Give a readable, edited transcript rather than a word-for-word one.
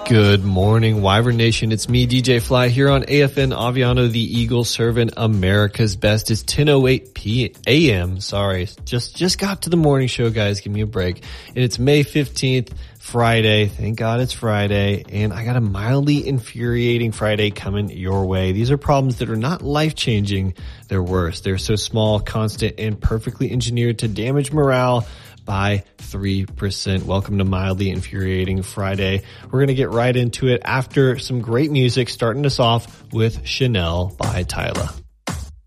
Good morning, Wyvern Nation. It's me, DJ Fly, here on AFN Aviano, the Eagle serving America's best. It's 10:08 a.m. Sorry, just got to the morning show, guys. Give me a break. And it's May 15th, Friday. Thank God it's Friday. And I got a mildly infuriating Friday coming your way. These are problems that are not life-changing. They're worse. They're so small, constant, and perfectly engineered to damage morale by 3%. Welcome to Mildly Infuriating Friday. We're going to get right into it after some great music, starting us off with Chanel by Tyla.